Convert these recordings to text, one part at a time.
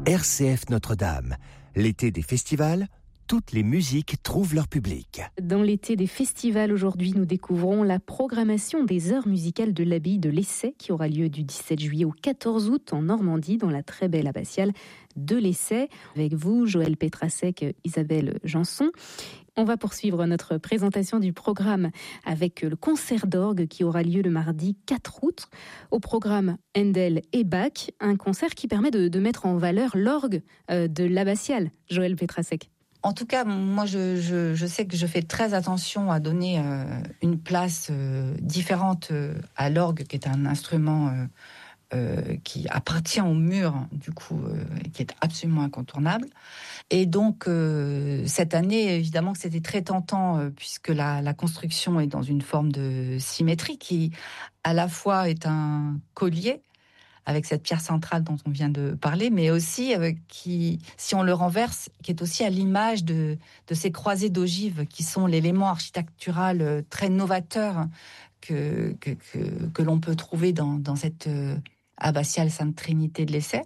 RCF Notre-Dame, l'été des festivals, toutes les musiques trouvent leur public. Dans l'été des festivals, aujourd'hui, nous découvrons la programmation des heures musicales de l'abbaye de Lessay qui aura lieu du 17 juillet au 14 août en Normandie, dans la très belle abbatiale de Lessay. Avec vous, Joël Petrasek, Isabelle Janson. On va poursuivre notre présentation du programme avec le concert d'orgue qui aura lieu le mardi 4 août. Au programme Handel et Bach, un concert qui permet de mettre en valeur l'orgue de l'abbatiale. Joël Petrasek. En tout cas, moi, je sais que je fais très attention à donner une place différente à l'orgue, qui est un instrument qui appartient au mur, du coup, qui est absolument incontournable. Et donc, cette année, évidemment que c'était très tentant, puisque la construction est dans une forme de symétrie qui, à la fois, est un collier, avec cette pierre centrale dont on vient de parler, mais aussi qui, si on le renverse, qui est aussi à l'image de ces croisées d'ogives qui sont l'élément architectural très novateur que l'on peut trouver dans cette abbatiale Sainte Trinité de Lessay.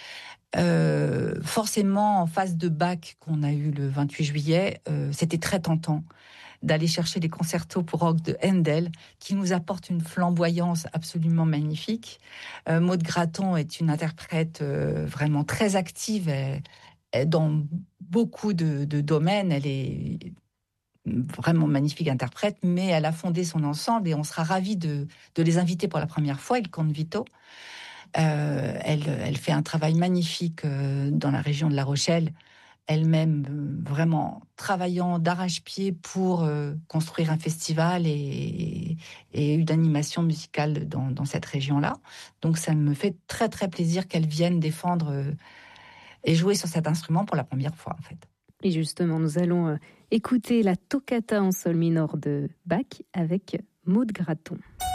Forcément, en face de Bach qu'on a eu le 28 juillet, c'était très tentant d'aller chercher les concertos pour orgue de Handel, qui nous apportent une flamboyance absolument magnifique. Maud Graton est une interprète vraiment très active dans beaucoup de domaines. Elle est vraiment magnifique interprète, mais elle a fondé son ensemble et on sera ravis de les inviter pour la première fois, Il Convito. Elle fait un travail magnifique dans la région de La Rochelle, elle-même vraiment travaillant d'arrache-pied pour construire un festival et une animation musicale dans cette région-là. Donc ça me fait très très plaisir qu'elle vienne défendre et jouer sur cet instrument pour la première fois en fait. Et justement, nous allons écouter la toccata en sol mineur de Bach avec Maud Graton.